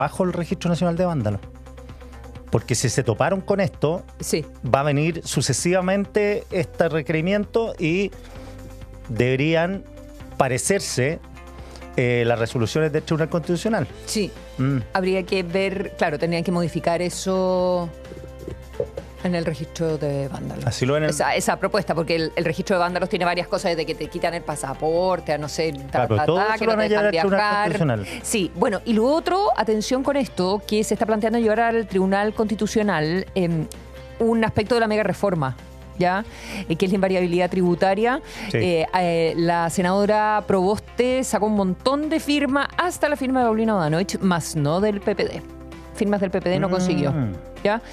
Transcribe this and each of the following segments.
bajo el Registro Nacional de Vándalos. Porque si se toparon con esto, sí, va a venir sucesivamente este requerimiento y deberían parecerse las resoluciones del Tribunal Constitucional. Sí, habría que ver, claro, tendrían que modificar eso en el registro de vándalos. Así lo ven esa propuesta, porque el registro de vándalos tiene varias cosas, desde que te quitan el pasaporte, a no sé, que no te dejan viajar. Sí, bueno, y lo otro, atención con esto, que se está planteando llevar al Tribunal Constitucional un aspecto de la mega reforma, ¿ya? Que es la invariabilidad tributaria. Sí. La senadora Proboste sacó un montón de firmas, hasta la firma de Paulina Bodanovich, más no del PPD. Firmas del PPD no consiguió, ¿ya?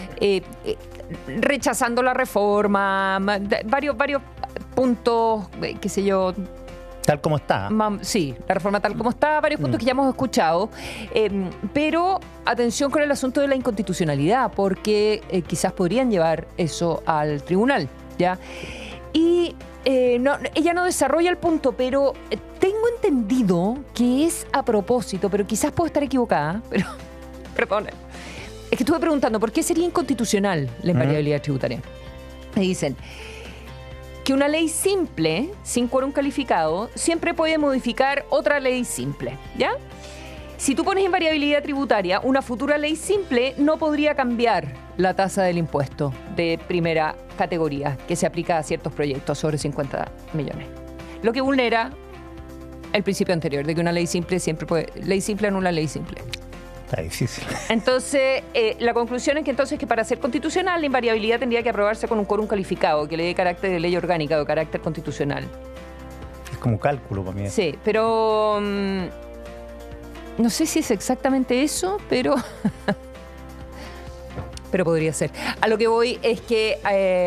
Rechazando la reforma, varios puntos, qué sé yo. Tal como está. Sí, la reforma tal como está, varios puntos que ya hemos escuchado. Pero atención con el asunto de la inconstitucionalidad, porque quizás podrían llevar eso al tribunal, ¿ya? Y ella no desarrolla el punto, pero tengo entendido que es a propósito, pero quizás puedo estar equivocada, pero perdón. Es que estuve preguntando, ¿por qué sería inconstitucional la invariabilidad tributaria? Me dicen que una ley simple, sin quórum calificado, siempre puede modificar otra ley simple, ¿ya? Si tú pones invariabilidad tributaria, una futura ley simple no podría cambiar la tasa del impuesto de primera categoría que se aplica a ciertos proyectos sobre 50 millones. Lo que vulnera el principio anterior, de que una ley simple siempre puede... Ley simple anula ley simple. Está difícil. Entonces, la conclusión es que para ser constitucional, la invariabilidad tendría que aprobarse con un quórum calificado, que le dé carácter de ley orgánica o carácter constitucional. Es como cálculo para mí. Sí, pero no sé si es exactamente eso, pero podría ser. A lo que voy es que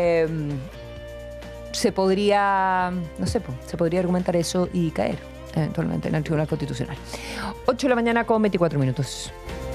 se podría, no sé, se podría argumentar eso y caer eventualmente en el Tribunal Constitucional. 8 de la mañana con 24 minutos.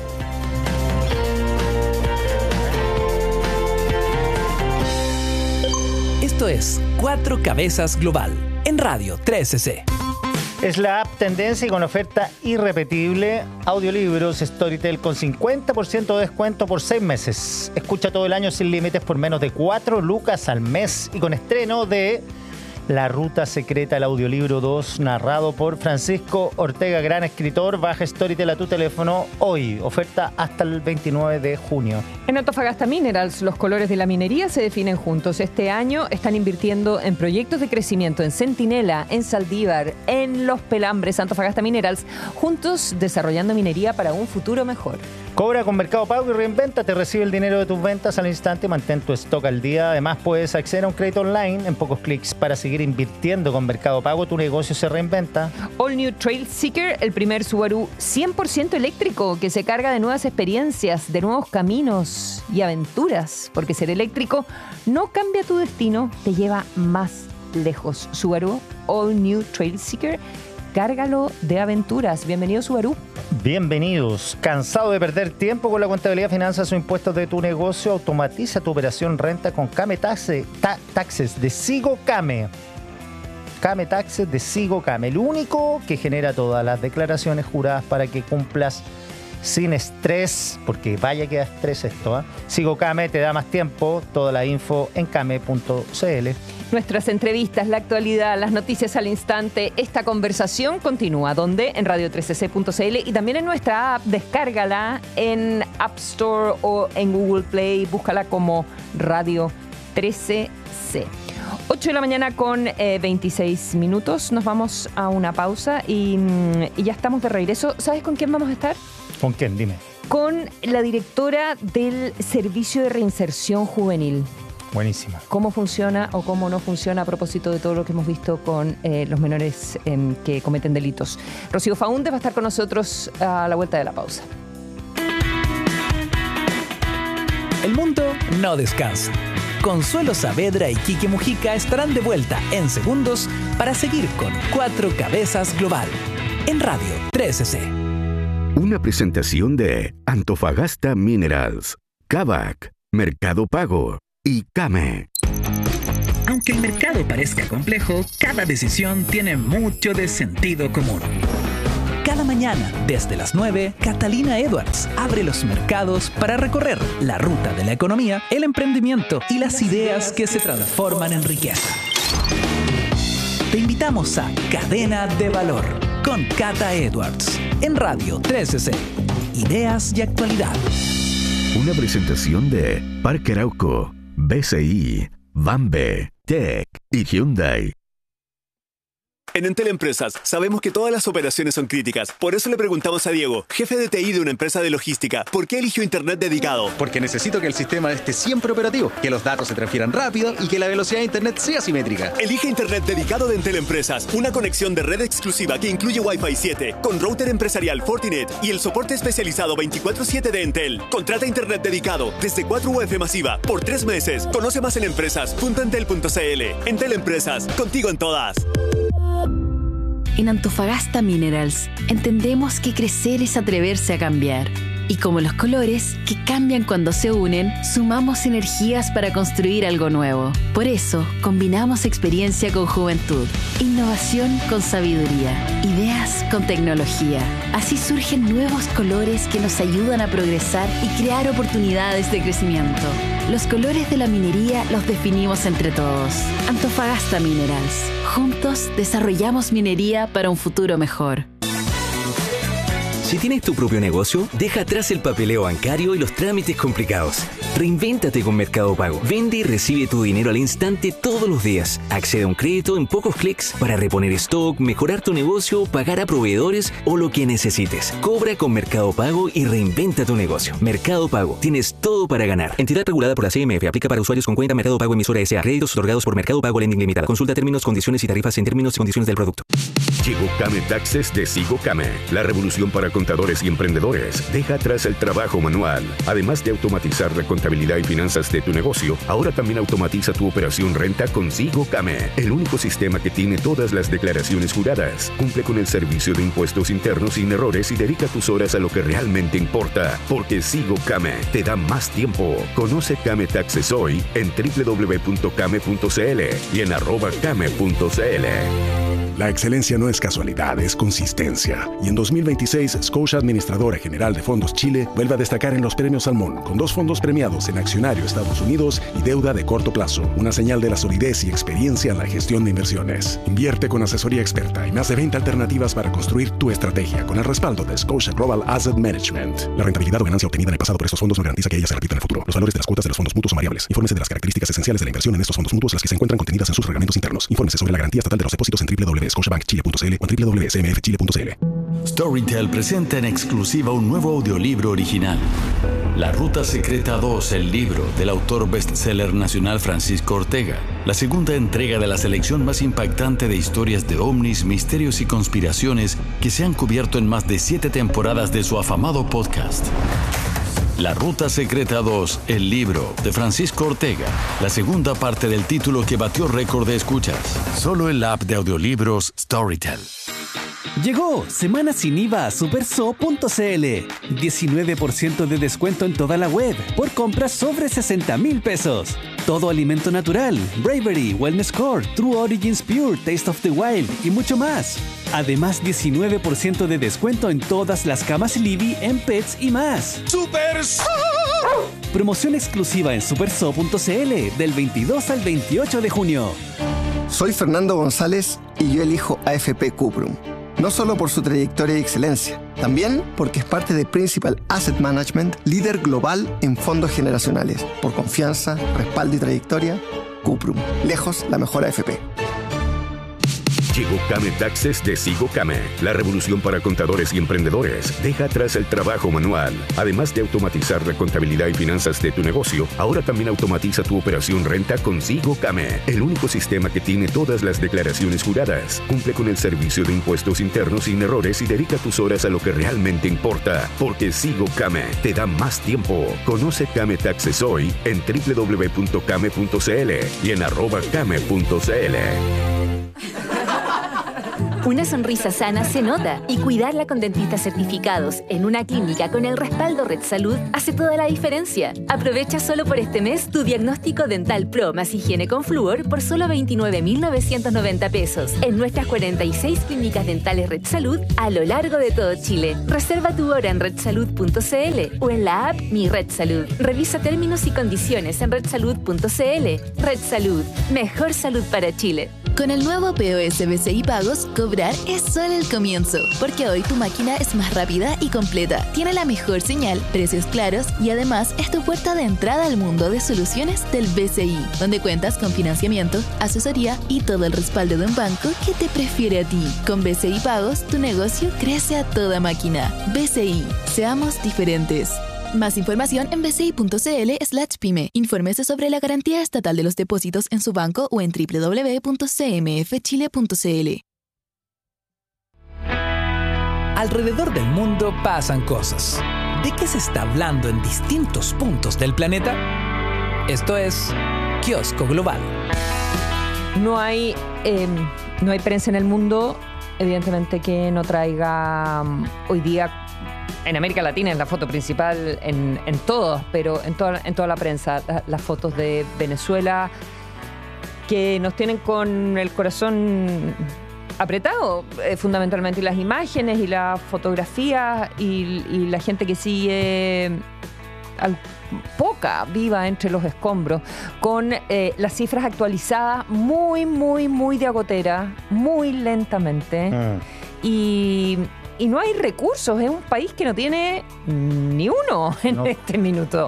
Esto es Cuatro Cabezas Global en Radio 13C. Es la app tendencia y con oferta irrepetible. Audiolibros Storytel con 50% de descuento por 6 meses. Escucha todo el año sin límites por menos de 4 lucas al mes y con estreno de La Ruta Secreta, el audiolibro 2, narrado por Francisco Ortega, gran escritor. Baja Storytel a tu teléfono hoy. Oferta hasta el 29 de junio. En Antofagasta Minerals, los colores de la minería se definen juntos. Este año están invirtiendo en proyectos de crecimiento en Centinela, en Saldívar, en Los Pelambres. Antofagasta Minerals, juntos desarrollando minería para un futuro mejor. Cobra con Mercado Pago y Reinvéntate. Recibe el dinero de tus ventas al instante y mantén tu stock al día. Además, puedes acceder a un crédito online en pocos clics. Para seguir invirtiendo con Mercado Pago, tu negocio se reinventa. All New Trail Seeker, el primer Subaru 100% eléctrico que se carga de nuevas experiencias, de nuevos caminos y aventuras. Porque ser eléctrico no cambia tu destino, te lleva más lejos. Subaru All New Trail Seeker, cárgalo de aventuras. Bienvenido, Subaru. Bienvenidos. ¿Cansado de perder tiempo con la contabilidad, finanzas o impuestos de tu negocio? Automatiza tu operación renta con Kame Taxes de Sigo Kame. Kame Taxes de Sigo Kame, el único que genera todas las declaraciones juradas para que cumplas sin estrés, porque vaya que da estrés esto, ¿eh? Sigo Kame te da más tiempo. Toda la info en kame.cl. Nuestras entrevistas, la actualidad, las noticias al instante. Esta conversación continúa. ¿Dónde? En radio13c.cl y también en nuestra app. Descárgala en App Store o en Google Play. Búscala como Radio 13C. 8 de la mañana con 26 minutos. Nos vamos a una pausa y ya estamos de regreso. ¿Sabes con quién vamos a estar? ¿Con quién? Dime. Con la directora del Servicio de Reinserción Juvenil. Buenísima. ¿Cómo funciona o cómo no funciona a propósito de todo lo que hemos visto con los menores que cometen delitos? Rocío Faúndez va a estar con nosotros a la vuelta de la pausa. El mundo no descansa. Consuelo Saavedra y Quique Mujica estarán de vuelta en segundos para seguir con Cuatro Cabezas Global en Radio 13C. Una presentación de Antofagasta Minerals, Kavak, Mercado Pago y Kame. Aunque el mercado parezca complejo, cada decisión tiene mucho de sentido común. Cada mañana, desde las 9, Catalina Edwards abre los mercados para recorrer la ruta de la economía, el emprendimiento y las ideas que se transforman en riqueza. Te invitamos a Cadena de Valor con Cata Edwards en Radio 13C. Ideas y actualidad. Una presentación de Parque Arauco, BCI, Bambe, Tech y Hyundai. En Entel Empresas sabemos que todas las operaciones son críticas. Por eso le preguntamos a Diego, jefe de TI de una empresa de logística, ¿por qué eligió Internet dedicado? Porque necesito que el sistema esté siempre operativo, que los datos se transfieran rápido y que la velocidad de Internet sea simétrica. Elige Internet dedicado de Entel Empresas. Una conexión de red exclusiva que incluye Wi-Fi 7, con router empresarial Fortinet y el soporte especializado 24/7 de Entel. Contrata Internet dedicado desde 4 UF masiva por 3 meses. Conoce más en empresas.entel.cl. Entel Empresas, contigo en todas. En Antofagasta Minerals entendemos que crecer es atreverse a cambiar. Y como los colores, que cambian cuando se unen, sumamos energías para construir algo nuevo. Por eso, combinamos experiencia con juventud, innovación con sabiduría, ideas con tecnología. Así surgen nuevos colores que nos ayudan a progresar y crear oportunidades de crecimiento. Los colores de la minería los definimos entre todos. Antofagasta Minerals. Juntos desarrollamos minería para un futuro mejor. Si tienes tu propio negocio, deja atrás el papeleo bancario y los trámites complicados. Reinvéntate con Mercado Pago. Vende y recibe tu dinero al instante todos los días. Accede a un crédito en pocos clics para reponer stock, mejorar tu negocio, pagar a proveedores o lo que necesites. Cobra con Mercado Pago y reinventa tu negocio. Mercado Pago. Tienes todo para ganar. Entidad regulada por la CMF. Aplica para usuarios con cuenta Mercado Pago emisora S.A. Créditos otorgados por Mercado Pago Lending Limitada. Consulta términos, condiciones y tarifas en términos y condiciones del producto. Llegó Came Taxes de Sigo Came, la revolución para contadores y emprendedores. Deja atrás el trabajo manual. Además de automatizar la contabilidad y finanzas de tu negocio, ahora también automatiza tu operación renta con Sigo Came, el único sistema que tiene todas las declaraciones juradas. Cumple con el servicio de impuestos internos sin errores y dedica tus horas a lo que realmente importa, porque Sigo Came te da más tiempo. Conoce Came Taxes hoy en www.came.cl y en @came.cl. La excelencia no es casualidad, es consistencia. Y en 2026, Scotia Administradora General de Fondos Chile vuelve a destacar en los premios Salmón, con 2 fondos premiados en Accionario Estados Unidos y Deuda de Corto Plazo. Una señal de la solidez y experiencia en la gestión de inversiones. Invierte con asesoría experta y más de 20 alternativas para construir tu estrategia con el respaldo de Scotia Global Asset Management. La rentabilidad o ganancia obtenida en el pasado por estos fondos no garantiza que ella se repita en el futuro. Los valores de las cuotas de los fondos mutuos son variables. Infórmese de las características esenciales de la inversión en estos fondos mutuos, las que se encuentran contenidas en sus reglamentos internos. Infórmese sobre la garantía estatal de los depósitos en www.scotiabankchile.cl o en www.smfchile.cl. Storytel presenta en exclusiva un nuevo audiolibro original. La Ruta Secreta 2, el libro del autor bestseller nacional Francisco Ortega. La segunda entrega de la selección más impactante de historias de ovnis, misterios y conspiraciones que se han cubierto en más de 7 temporadas de su afamado podcast. La Ruta Secreta 2, el libro de Francisco Ortega. La segunda parte del título que batió récord de escuchas. Solo en la app de audiolibros Storytel. Llegó Semana Sin IVA a superso.cl. 19% de descuento en toda la web por compras sobre 60,000 pesos. Todo alimento natural, Bravery, Wellness Core, True Origins Pure, Taste of the Wild y mucho más. Además, 19% de descuento en todas las camas Libby en Pets y más. ¡Superso! Promoción exclusiva en superso.cl del 22 al 28 de junio. Soy Fernando González y yo elijo AFP Cuprum. No solo por su trayectoria y excelencia, también porque es parte de Principal Asset Management, líder global en fondos generacionales. Por confianza, respaldo y trayectoria, Cuprum. Lejos la mejor AFP. Llegó Came Taxes de Sigo Came, la revolución para contadores y emprendedores. Deja atrás el trabajo manual. Además de automatizar la contabilidad y finanzas de tu negocio, ahora también automatiza tu operación renta con Sigo Came, el único sistema que tiene todas las declaraciones juradas. Cumple con el servicio de impuestos internos sin errores y dedica tus horas a lo que realmente importa, porque Sigo Came te da más tiempo. Conoce Came Taxes hoy en www.came.cl y en @came.cl. Una sonrisa sana se nota y cuidarla con dentistas certificados en una clínica con el respaldo Red Salud hace toda la diferencia. Aprovecha solo por este mes tu diagnóstico dental Pro más higiene con flúor por solo 29.990 pesos en nuestras 46 clínicas dentales Red Salud a lo largo de todo Chile. Reserva tu hora en redsalud.cl o en la app Mi Red Salud. Revisa términos y condiciones en redsalud.cl. Red Salud, mejor salud para Chile. Con el nuevo POS BCI Pagos, cobrar es solo el comienzo, porque hoy tu máquina es más rápida y completa, tiene la mejor señal, precios claros y además es tu puerta de entrada al mundo de soluciones del BCI, donde cuentas con financiamiento, asesoría y todo el respaldo de un banco que te prefiere a ti. Con BCI Pagos, tu negocio crece a toda máquina. BCI, seamos diferentes. Más información en bci.cl/pyme. Infórmese sobre la garantía estatal de los depósitos en su banco o en www.cmfchile.cl. Alrededor del mundo pasan cosas. ¿De qué se está hablando en distintos puntos del planeta? Esto es Kiosco Global. No hay prensa en el mundo, evidentemente, que no traiga hoy día. En América Latina es la foto principal en todos, pero en toda la prensa, las fotos de Venezuela que nos tienen con el corazón apretado, fundamentalmente, y las imágenes y las fotografías y la gente que sigue poca viva entre los escombros, con las cifras actualizadas muy, muy, muy de agotera, muy lentamente. Y no hay recursos, es un país que no tiene ni uno en este minuto.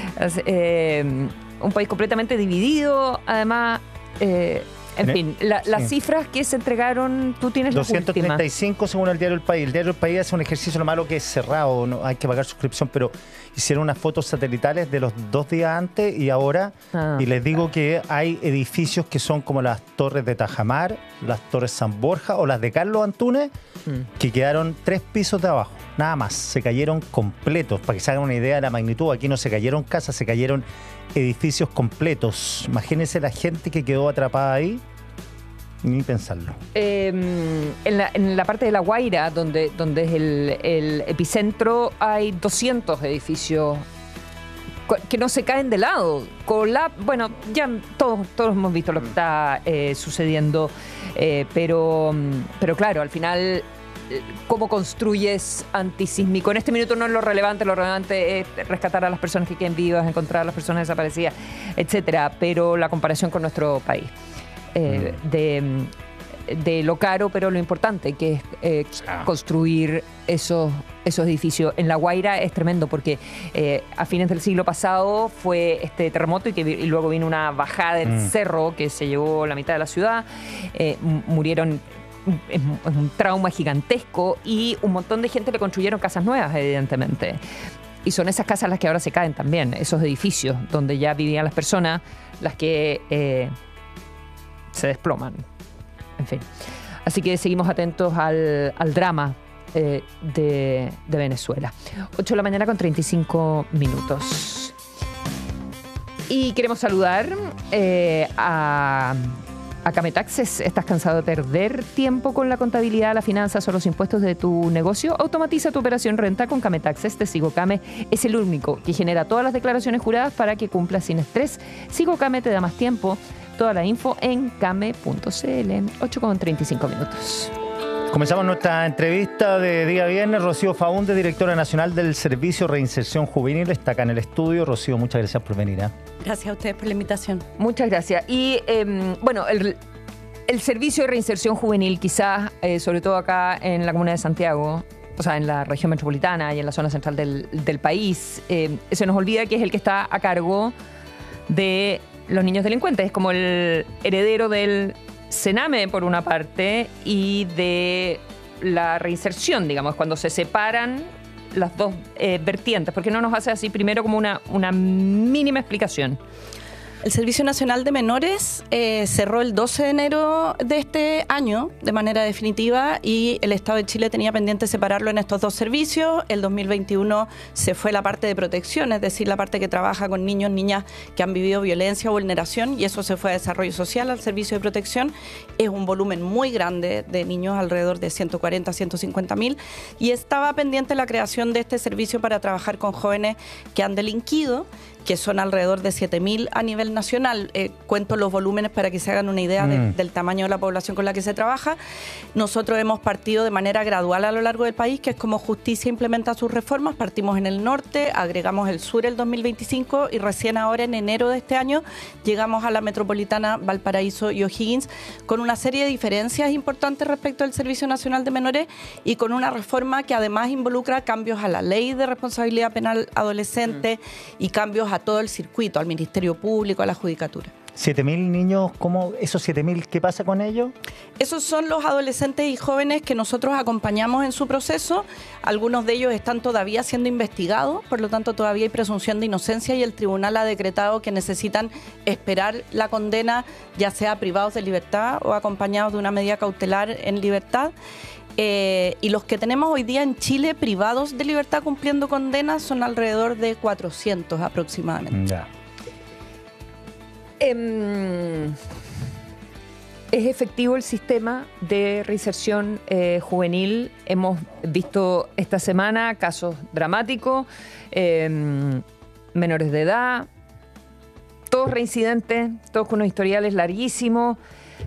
Un país completamente dividido, además, en fin, las cifras que se entregaron, tú tienes 235 según el diario El País. El diario El País hace un ejercicio, lo malo que es cerrado, no hay que pagar suscripción, pero hicieron unas fotos satelitales de los 2 días antes y ahora, y les digo que hay edificios que son como las torres de Tajamar, las torres San Borja o las de Carlos Antunes, que quedaron 3 pisos de abajo, nada más, se cayeron completos, para que se hagan una idea de la magnitud. Aquí no se cayeron casas, se cayeron edificios completos. Imagínense la gente que quedó atrapada ahí, ni pensarlo. En la parte de La Guaira, donde es el epicentro, hay 200 edificios que no se caen de lado. Bueno, ya todos hemos visto lo que está sucediendo, pero claro, al final, ¿cómo construyes antisísmico? En este minuto no es lo relevante es rescatar a las personas que queden vivas, encontrar a las personas desaparecidas, etcétera, pero la comparación con nuestro país, de lo caro, pero lo importante que es construir esos edificios. En La Guaira es tremendo porque a fines del siglo pasado fue este terremoto y luego vino una bajada del cerro que se llevó la mitad de la ciudad, murieron. Es un trauma gigantesco y un montón de gente le construyeron casas nuevas, evidentemente. Y son esas casas las que ahora se caen también, esos edificios donde ya vivían las personas, las que se desploman. En fin. Así que seguimos atentos al drama de Venezuela. 8 de la mañana con 35 minutos. Y queremos saludar a Kame Taxes. ¿Estás cansado de perder tiempo con la contabilidad, las finanzas o los impuestos de tu negocio? Automatiza tu operación renta con Kame Taxes de Sigo Kame. Es el único que genera todas las declaraciones juradas para que cumplas sin estrés. Sigo Kame te da más tiempo. Toda la info en kame.cl. 8:35 minutos. Comenzamos nuestra entrevista de día viernes. Rocío Faúndez, directora nacional del Servicio Reinserción Juvenil, está acá en el estudio. Rocío, muchas gracias por venir. Gracias a ustedes por la invitación. Muchas gracias. Y bueno, el Servicio de Reinserción Juvenil, quizás, sobre todo acá en la comuna de Santiago, o sea, en la región metropolitana y en la zona central del país, se nos olvida que es el que está a cargo de los niños delincuentes. Es como el heredero del Sename, por una parte, y de la reinserción, digamos, cuando se separan las dos vertientes. ¿Por qué no nos hace así primero como una mínima explicación? El Servicio Nacional de Menores cerró el 12 de enero de este año de manera definitiva y el Estado de Chile tenía pendiente separarlo en estos dos servicios. El 2021 se fue la parte de protección, es decir, la parte que trabaja con niños, niñas que han vivido violencia o vulneración, y eso se fue a desarrollo social, al servicio de protección. Es un volumen muy grande de niños, alrededor de 140, 150.000, y estaba pendiente la creación de este servicio para trabajar con jóvenes que han delinquido, que son alrededor de 7.000 a nivel nacional. Cuento los volúmenes para que se hagan una idea del tamaño de la población con la que se trabaja. Nosotros hemos partido de manera gradual a lo largo del país, que es como Justicia implementa sus reformas. Partimos en el norte, agregamos el sur el 2025 y recién ahora en enero de este año llegamos a la metropolitana Valparaíso y O'Higgins, con una serie de diferencias importantes respecto al Servicio Nacional de Menores y con una reforma que además involucra cambios a la Ley de Responsabilidad Penal Adolescente y cambios a todo el circuito, al Ministerio Público, a la Judicatura. 7.000 niños, ¿cómo esos 7.000, qué pasa con ellos? Esos son los adolescentes y jóvenes que nosotros acompañamos en su proceso. Algunos de ellos están todavía siendo investigados, por lo tanto todavía hay presunción de inocencia y el tribunal ha decretado que necesitan esperar la condena, ya sea privados de libertad o acompañados de una medida cautelar en libertad. Y los que tenemos hoy día en Chile privados de libertad cumpliendo condenas son alrededor de 400 aproximadamente. Ya. ¿Es efectivo el sistema de reinserción juvenil? Hemos visto esta semana casos dramáticos, menores de edad, todos reincidentes, todos con unos historiales larguísimos,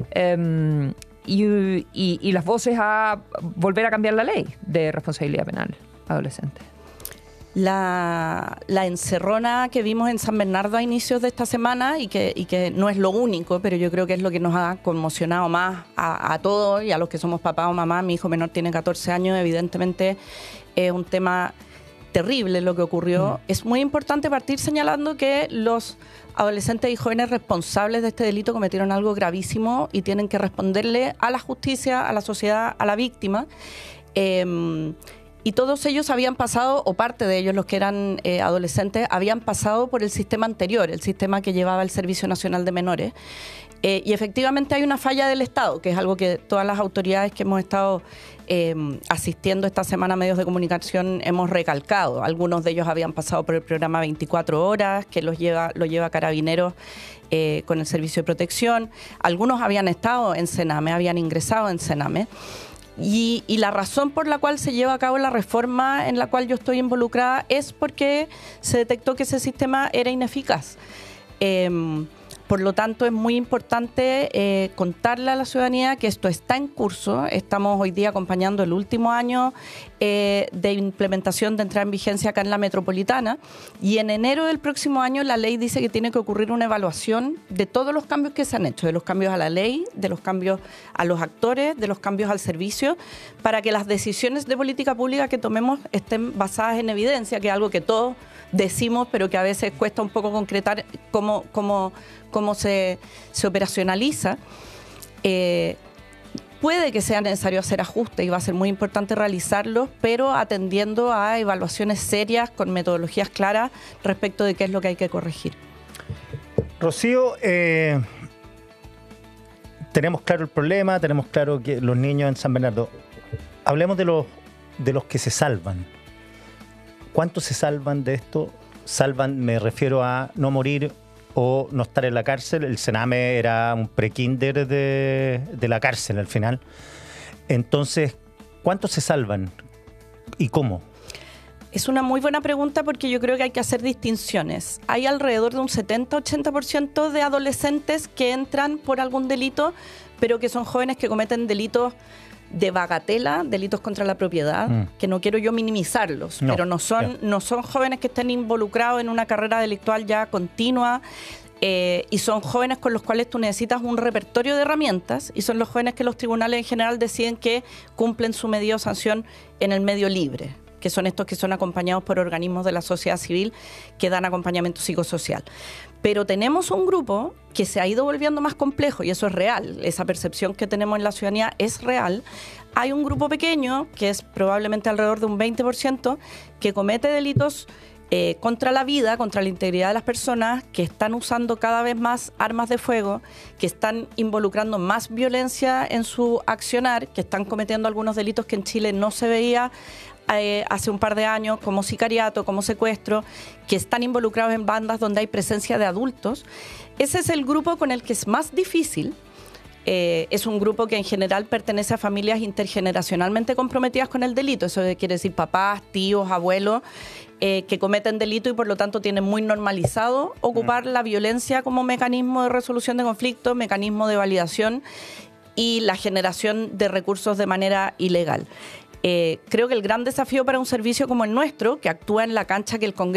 y las voces a volver a cambiar la ley de responsabilidad penal adolescente. La encerrona que vimos en San Bernardo a inicios de esta semana y que no es lo único, pero yo creo que es lo que nos ha conmocionado más a todos y a los que somos papá o mamá. Mi hijo menor tiene 14 años, evidentemente es un tema terrible lo que ocurrió. Es muy importante partir señalando que los adolescentes y jóvenes responsables de este delito cometieron algo gravísimo y tienen que responderle a la justicia, a la sociedad, a la víctima. Y todos ellos habían pasado, o parte de ellos, los que eran adolescentes, habían pasado por el sistema anterior, el sistema que llevaba el Servicio Nacional de Menores. Y efectivamente hay una falla del Estado, que es algo que todas las autoridades que hemos estado asistiendo esta semana a medios de comunicación hemos recalcado. Algunos de ellos habían pasado por el programa 24 horas, que lo lleva Carabineros con el Servicio de Protección. Algunos habían estado en Sename, habían ingresado en Sename. Y la razón por la cual se lleva a cabo la reforma en la cual yo estoy involucrada es porque se detectó que ese sistema era ineficaz. Por lo tanto, es muy importante contarle a la ciudadanía que esto está en curso. Estamos hoy día acompañando el último año de implementación de entrada en vigencia acá en la metropolitana, y en enero del próximo año la ley dice que tiene que ocurrir una evaluación de todos los cambios que se han hecho, de los cambios a la ley, de los cambios a los actores, de los cambios al servicio, para que las decisiones de política pública que tomemos estén basadas en evidencia, que es algo que todos decimos, pero que a veces cuesta un poco concretar cómo se operacionaliza. Puede que sea necesario hacer ajustes y va a ser muy importante realizarlos, pero atendiendo a evaluaciones serias con metodologías claras respecto de qué es lo que hay que corregir. Rocío, tenemos claro el problema, tenemos claro que los niños en San Bernardo. Hablemos de los que se salvan. ¿Cuántos se salvan de esto? Salvan, me refiero a no morir o no estar en la cárcel. El Sename era un pre-kinder de la cárcel al final. Entonces, ¿cuántos se salvan y cómo? Es una muy buena pregunta porque yo creo que hay que hacer distinciones. Hay alrededor de un 70-80% de adolescentes que entran por algún delito, pero que son jóvenes que cometen delitos de bagatela, delitos contra la propiedad, que no quiero yo minimizarlos, pero no son jóvenes que estén involucrados en una carrera delictual ya continua, y son jóvenes con los cuales tú necesitas un repertorio de herramientas, y son los jóvenes que los tribunales en general deciden que cumplen su medida o sanción en el medio libre, que son estos que son acompañados por organismos de la sociedad civil que dan acompañamiento psicosocial. Pero tenemos un grupo que se ha ido volviendo más complejo, y eso es real, esa percepción que tenemos en la ciudadanía es real. Hay un grupo pequeño, que es probablemente alrededor de un 20%, que comete delitos contra la vida, contra la integridad de las personas, que están usando cada vez más armas de fuego, que están involucrando más violencia en su accionar, que están cometiendo algunos delitos que en Chile no se veía hace un par de años, como sicariato, como secuestro, que están involucrados en bandas donde hay presencia de adultos. Ese es el grupo con el que es más difícil. Es un grupo que en general pertenece a familias intergeneracionalmente comprometidas con el delito. Eso quiere decir papás, tíos, abuelos, que cometen delito y por lo tanto tienen muy normalizado ocupar la violencia como mecanismo de resolución de conflictos, mecanismo de validación y la generación de recursos de manera ilegal. Creo que el gran desafío para un servicio como el nuestro, que actúa en la cancha que el Congreso